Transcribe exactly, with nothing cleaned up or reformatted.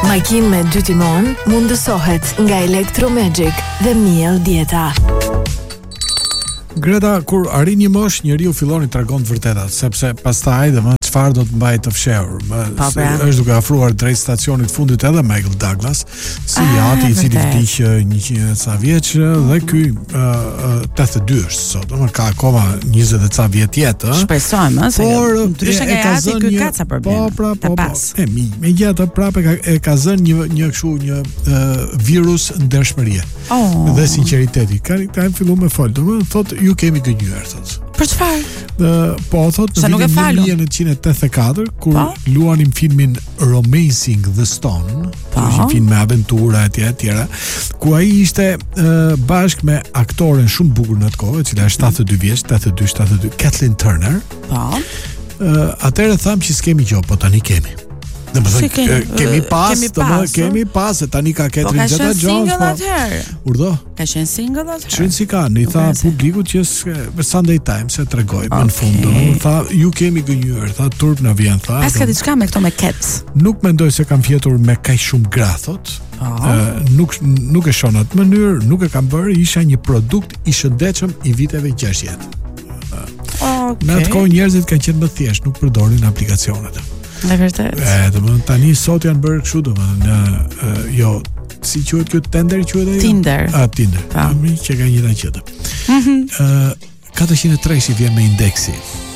Makinë me dy timon mundësohet nga Electromagic dhe Miel Dieta. Greta, kur arrin një mosh, njeriu fillon i tregon të vërtetat, sepse pastaj domethënë çfarë do të mbajë të fshehur. Është duke afruar drejt stacionit fundit edhe Michael Douglas, si jati i cili vdiq njëqind ca vjeç dhe ky tetëdhjetë e dy është sot, domethënë ka akoma njëzet e ca vjet jetë, ëh. Shpresojmë, se ndryshe nga jati ky ka ca probleme. Po, pra, po, po. E mi, megjithatë prapë ka e ka zënë një një kështu një virus ndershmërie. Oh. Dhe sinqeriteti. Ka ka filluar me fol, domethënë thotë ju kemi gënjur, thotë. Për çfarë? Po thotë në vitin një mijë nëntëqind e tetëdhjetë e katër kur pa? luanim filmin Romancing the Stone, një film me aventura etj etj, ku ai ishte uh, bashkë me aktoren shumë bukur në atë kohë, e cila është shtatëdhjetë e dy vjeç, tetëdhjetë e dy shtatëdhjetë e dy, Kathleen Turner. Po. Uh, atëherë tham që s'kemi gjë, po tani kemi. Dhe më thënë, kemi, kemi pas, kemi pas, kemi pas, e tani ka Catherine Zeta-Jones. Po ka qenë single atëherë. Urdo? Ka qenë single atëherë. Çfarë si ka? I tha publikut që Sunday Times e tregoi më në fund. Tha, ju kemi gënjur, tha turp na vjen, tha. As ka diçka me këto me Cats. Nuk mendoj se kam fjetur me kaq shumë gra, thot. Uh, nuk nuk e shoh në atë mënyrë, nuk e kam bërë, isha një produkt i shëndetshëm i viteve gjashtëdhjetë. Okay. Në atë kohë njerëzit kanë qenë më thjesht, nuk përdorin aplikacionet. Në vërtet. E, domethënë tani sot janë bërë kështu, domethënë uh, jo, si quhet kjo Tinder, quhet ajo? Tinder. Ah, Tinder. Mi që ka një ta qetë. Mhm. Ë katëqind e tre si vjen me indeksi.